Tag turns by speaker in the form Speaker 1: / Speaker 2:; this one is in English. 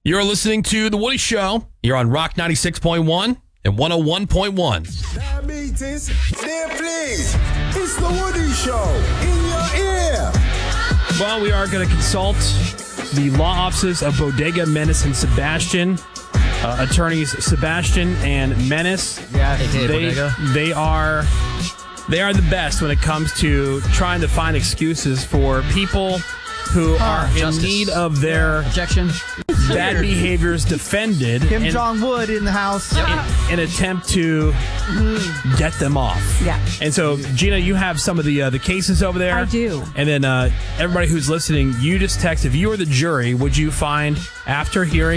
Speaker 1: You're listening to The Woody Show. You're on Rock 96.1 and 101.1.
Speaker 2: Diabetes, there please. It's The Woody Show in your ear.
Speaker 3: Well, we are going to consult the law offices of Bodega, Menace, and Sebastian. Attorneys Sebastian and Menace.
Speaker 4: Yeah, Bodega.
Speaker 3: They are the best when it comes to trying to find excuses for people who are in need of their
Speaker 4: objection,
Speaker 3: bad behaviors defended.
Speaker 4: Kim Jong-wood in the house.
Speaker 3: In an attempt to get them off.
Speaker 5: Yeah.
Speaker 3: And so, Gina, you have some of the cases over there.
Speaker 5: I do.
Speaker 3: And then everybody who's listening, you just text, if you were the jury, would you find, after hearing